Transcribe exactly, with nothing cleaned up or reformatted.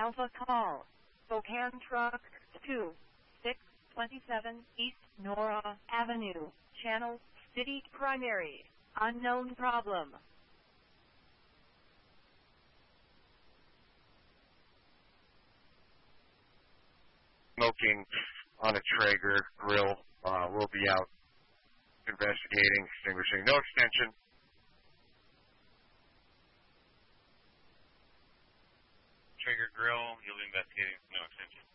Alpha call. Spokane Truck two six twenty-seven East Nora Avenue. Channel City Primary. Unknown problem. Smoking on a Traeger grill. Uh, we'll be out investigating, extinguishing. No extension. Traeger grill, you'll be investigating. No extension.